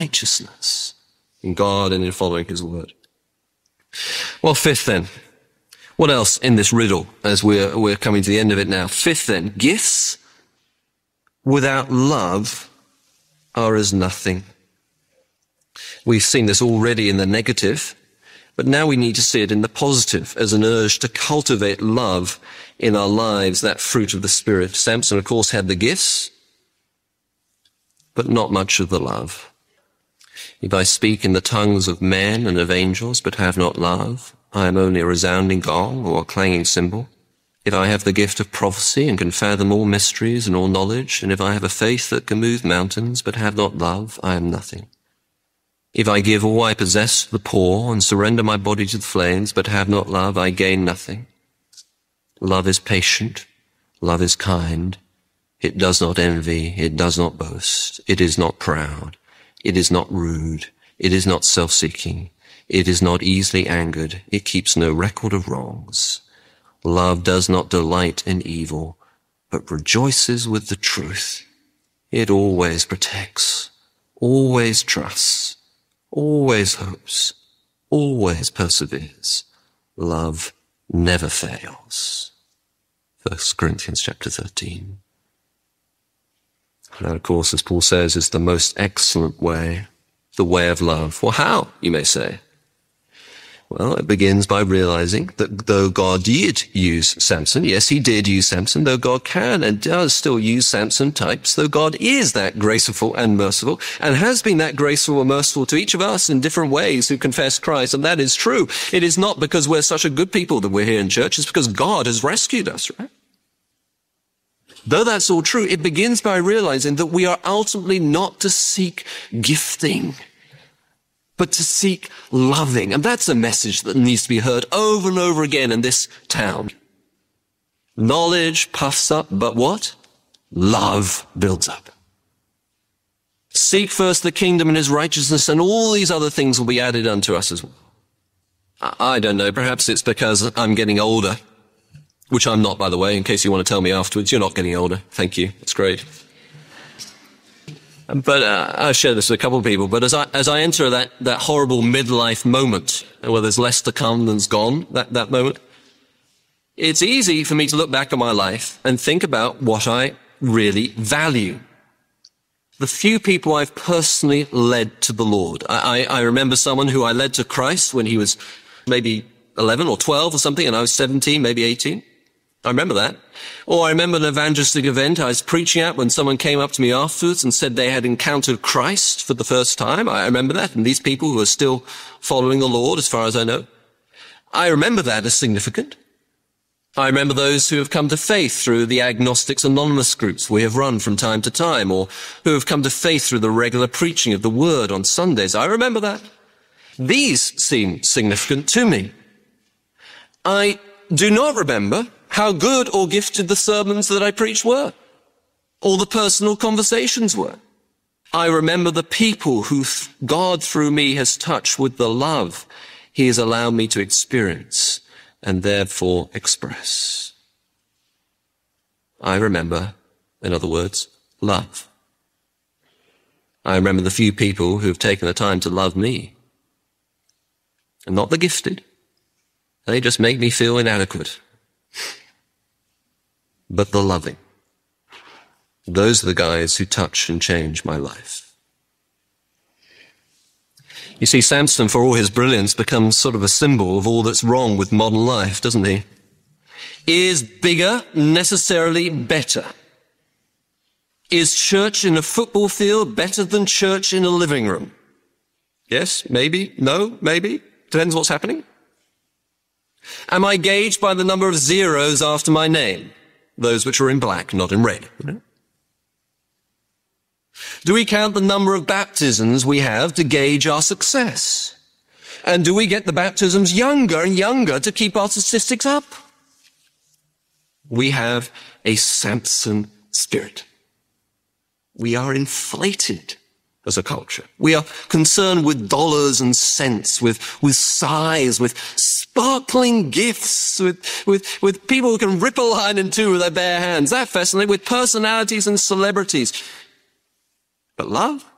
righteousness in God and in following his word. Well, fifth then, what else in this riddle as we're coming to the end of it now? Fifth then, gifts without love are as nothing. We've seen this already in the negative, but now we need to see it in the positive as an urge to cultivate love in our lives, that fruit of the Spirit. Samson, of course, had the gifts, but not much of the love. If I speak in the tongues of men and of angels, but have not love, I am only a resounding gong or a clanging cymbal. If I have the gift of prophecy and can fathom all mysteries and all knowledge, and if I have a faith that can move mountains, but have not love, I am nothing. If I give all I possess to the poor and surrender my body to the flames, but have not love, I gain nothing. Love is patient. Love is kind. It does not envy. It does not boast. It is not proud. It is not rude. It is not self-seeking. It is not easily angered. It keeps no record of wrongs. Love does not delight in evil, but rejoices with the truth. It always protects, always trusts, always hopes, always perseveres. Love never fails. 1 Corinthians chapter 13. That, of course, as Paul says, is the most excellent way, the way of love. Well, how, you may say? Well, it begins by realizing that though God did use Samson, yes, he did use Samson, though God can and does still use Samson types, though God is that graceful and merciful, and has been that graceful and merciful to each of us in different ways who confess Christ, and that is true. It is not because we're such a good people that we're here in church, it's because God has rescued us, right? Though that's all true, it begins by realizing that we are ultimately not to seek gifting, but to seek loving. And that's a message that needs to be heard over and over again in this town. Knowledge puffs up, but what? Love builds up. Seek first the kingdom and his righteousness, and all these other things will be added unto us as well. I don't know, perhaps it's because I'm getting older, which I'm not, by the way, in case you want to tell me afterwards. You're not getting older. Thank you. That's great. But I've shared this with a couple of people, but as I enter that horrible midlife moment, where there's less to come than's gone, that moment, it's easy for me to look back on my life and think about what I really value. The few people I've personally led to the Lord. I remember someone who I led to Christ when he was maybe 11 or 12 or something, and I was 17, maybe 18. I remember that. Or I remember an evangelistic event I was preaching at when someone came up to me afterwards and said they had encountered Christ for the first time. I remember that. And these people who are still following the Lord, as far as I know. I remember that as significant. I remember those who have come to faith through the Agnostics Anonymous groups we have run from time to time, or who have come to faith through the regular preaching of the Word on Sundays. I remember that. These seem significant to me. I do not remember how good or gifted the sermons that I preached were, or the personal conversations were. I remember the people who God through me has touched with the love he has allowed me to experience and therefore express. I remember, in other words, love. I remember the few people who have taken the time to love me, and not the gifted. They just make me feel inadequate. But the loving. Those are the guys who touch and change my life. You see, Samson, for all his brilliance, becomes sort of a symbol of all that's wrong with modern life, doesn't he? Is bigger necessarily better? Is church in a football field better than church in a living room? Yes, maybe, no, maybe. Depends what's happening. Am I gauged by the number of zeros after my name? Those which are in black, not in red. Do we count the number of baptisms we have to gauge our success? And do we get the baptisms younger and younger to keep our statistics up? We have a Samson spirit. We are inflated as a culture. We are concerned with dollars and cents, with size, with sparkling gifts, with people who can rip a line in two with their bare hands. That fascinating, with personalities and celebrities. But love?